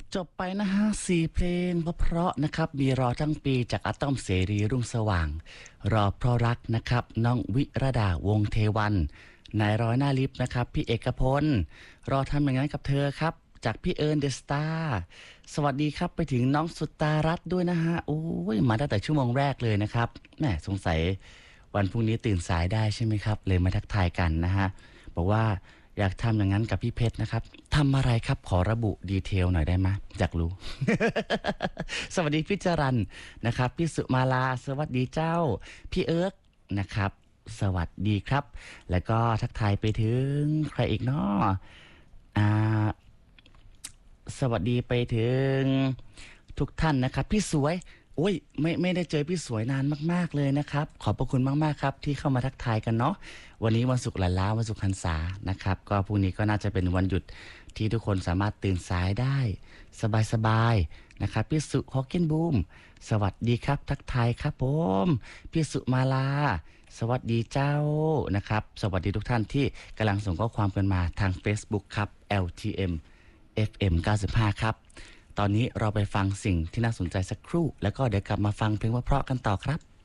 จบไปนะฮะ4 เพลงเพราะๆนะครับมีรอทั้งปีจากอาต้อมเสรีรุ่งสว่างรอเพราะรักนะครับน้องวิรดาวงศ์เทวันนายร้อยหน้าลิฟต์นะครับพี่เอกพลรอทำอย่างนั้นกับเธอครับจากพี่เอิญเดอะสตาร์สวัสดีครับไปถึงน้องสุตารัตน์ด้วยนะฮะโอ้ยมาตั้งแต่ชั่วโมงแรกเลยนะครับแหมสงสัยวันพรุ่งนี้ตื่นสายได้ใช่ไหมครับเลยมาทักทายกันนะฮะบอกว่าอยากทำอย่างนั้นกับพี่เพชรนะครับทำอะไรครับขอระบุดีเทลหน่อยได้ไหมอยากรู้ สวัสดีพี่จรันนะครับพี่สุมาลาสวัสดีเจ้าพี่เอิร์กนะครับสวัสดีครับแล้วก็ทักทายไปถึงใครอีกเนาะอ่าสวัสดีไปถึงทุกท่านนะครับพี่สวยโอ้ยไม่ได้เจอพี่สวยนานมากๆเลยนะครับขอบพระคุณมากๆครับที่เข้ามาทักทายกันเนาะวันนี้วันศุกร์หลานล้าวันศุกร์หันษานะครับก็พรุ่งนี้ก็น่าจะเป็นวันหยุดที่ทุกคนสามารถตื่นสายได้ สบายๆนะครับพี่สุฮอกเกนบูมสวัสดีครับทักทายครับผมพี่สุมาลาสวัสดีเจ้านะครับสวัสดีทุกท่านที่กำลังส่งข้อความกันมาทาง Facebook ครับ LTM FM 95ครับตอนนี้เราไปฟังสิ่งที่น่าสนใจสักครู่แล้วก็เดี๋ยวกลับมาฟังเพลงเพราะๆกันต่อครับ